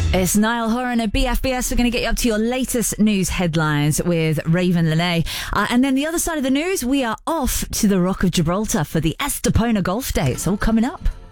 It's Niall Horan at BFBS. We're going to get you up to your latest news headlines with Raven Lene. And then the other side of the news, we are off to the Rock of Gibraltar for the Estepona Golf Day. It's all coming up.